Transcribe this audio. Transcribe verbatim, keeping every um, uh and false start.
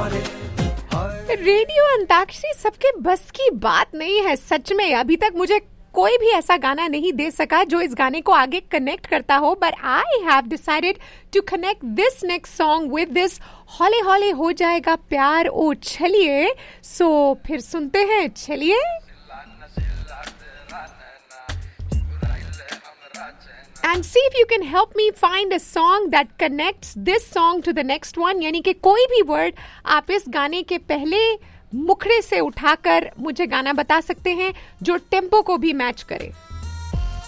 Radio antakshari सबके बस की बात नहीं है सच में। अभी तक मुझे कोई भी ऐसा गाना नहीं दे सका जो इस गाने को आगे कनेक्ट करता हो, but I have decided to connect this next song with this हौले हौले हो जाएगा प्यार ओ चलिए। सो फिर सुनते हैं, चलिए। And see if you can help me find a song that connects this song to the next one. यानी कि कोई भी वर्ड आप इस गाने के पहले मुखड़े से उठाकर मुझे गाना बता सकते हैं जो टेम्पो को भी मैच करे।